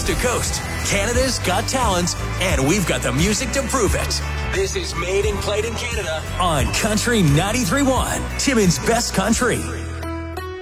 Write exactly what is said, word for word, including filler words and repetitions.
to coast. Canada's got talent, and we've got the music to prove it. This is Made and Played in Canada on Country ninety-three point one, Timmins Best Country.